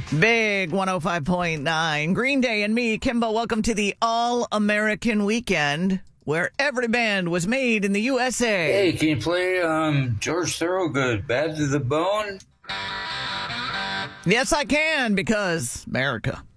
Big 105.9. Green Day and me, Kimbo, welcome to the All-American Weekend, where every band was made in the USA. Hey, can you play George Thorogood, Bad to the Bone? Yes, I can, because America.